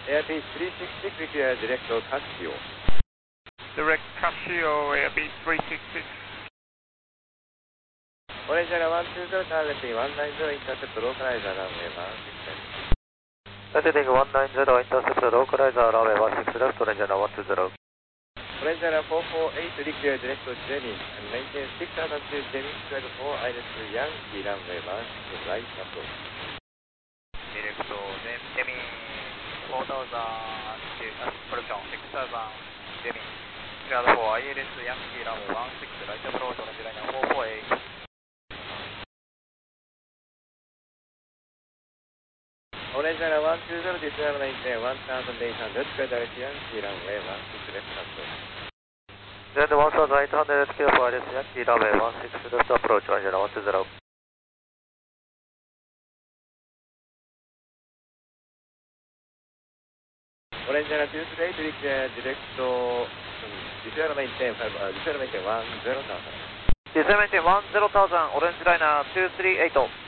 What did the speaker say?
Airbus 366 require direct Casio. Direct Casio, Airbus 366. Orange Area 120 targeting 190 intercept localizer runway 16. Targeting 190 intercept localizer runway 16 left, Orange Area 120. Orange Area 448 require direct Deming and maintain 6 altitude Deming square 4 ILS Yankee runway 16 right approach. Direct Deming 4000 correction 6000 Deming square 4 ILS Yankee runway 16 right approach, Orange Area 448. Orange Area 120 disable maintain 1800 square direct Yankee runway 16 left approach. Then 1800 square 4 ILS Yankee runway 16 left approach, Orange Area 120. Orange Area 238 require direct disable maintain 10,000. Disable maintain 10,000, Orange Liner 238.